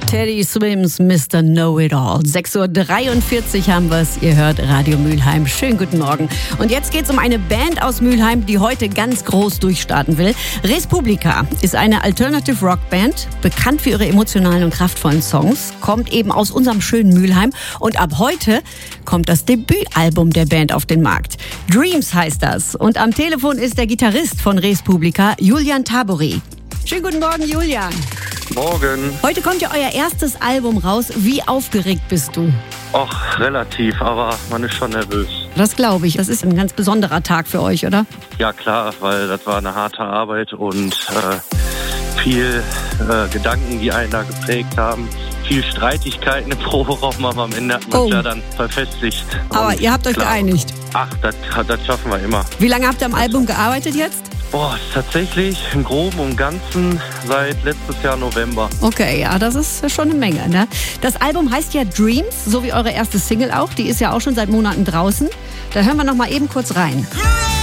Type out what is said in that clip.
Teddy Swims, Mr. Know-It-All. 6.43 Uhr haben wir es. Ihr hört Radio Mülheim. Schönen guten Morgen. Und jetzt geht es um eine Band aus Mülheim, die heute ganz groß durchstarten will. Res Publica ist eine Alternative Rock Band, bekannt für ihre emotionalen und kraftvollen Songs, kommt eben aus unserem schönen Mülheim. Und ab heute kommt das Debütalbum der Band auf den Markt. Dreams heißt das. Und am Telefon ist der Gitarrist von Res Publica, Julian Tabori. Schönen guten Morgen, Julian. Morgen. Heute kommt ja euer erstes Album raus. Wie aufgeregt bist du? Ach, relativ, aber man ist schon nervös. Das glaube ich. Das ist ein ganz besonderer Tag für euch, oder? Ja klar, weil das war eine harte Arbeit und viel Gedanken, die einen da geprägt haben. Viel Streitigkeiten im Proberaum, aber am Ende hat man es ja dann verfestigt. Aber und ihr habt euch geeinigt. Ach, das schaffen wir immer. Wie lange habt ihr am Album gearbeitet jetzt? Boah, tatsächlich im Groben und Ganzen seit letztes Jahr November. Okay, ja, das ist schon eine Menge, ne? Das Album heißt ja Dreams, so wie eure erste Single auch. Die ist ja auch schon seit Monaten draußen. Da hören wir noch mal eben kurz rein.